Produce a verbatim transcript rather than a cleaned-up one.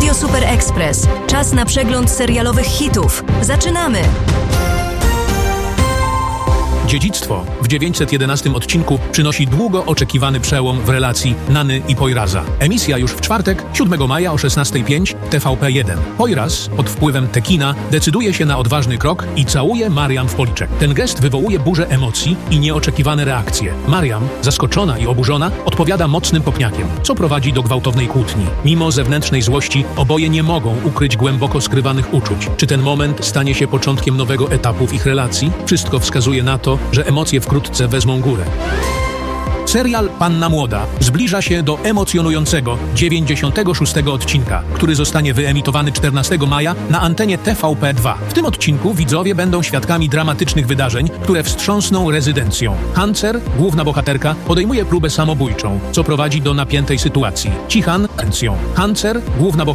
Radio Super Express. Czas na przegląd serialowych hitów. Zaczynamy! Dziedzictwo w dziewięćset jedenastym odcinku przynosi długo oczekiwany przełom w relacji Nany i Poiraza. Emisja już w czwartek, siódmego maja o szesnasta pięć, T V P jeden. Poiraz pod wpływem tekina decyduje się na odważny krok i całuje Mariam w policzek. Ten gest wywołuje burzę emocji i nieoczekiwane reakcje. Mariam, zaskoczona i oburzona, odpowiada mocnym kopniakiem, co prowadzi do gwałtownej kłótni. Mimo zewnętrznej złości oboje nie mogą ukryć głęboko skrywanych uczuć. Czy ten moment stanie się początkiem nowego etapu w ich relacji? Wszystko wskazuje na to, że emocje wkrótce wezmą górę. Serial Panna Młoda zbliża się do emocjonującego dziewięćdziesiątego szóstego odcinka, który zostanie wyemitowany czternastego maja na antenie T V P dwa. W tym odcinku widzowie będą świadkami dramatycznych wydarzeń, które wstrząsną rezydencją. Hancer, główna bohaterka, podejmuje próbę samobójczą, co prowadzi do napiętej sytuacji. Cihan, Hancer, główna bohaterka,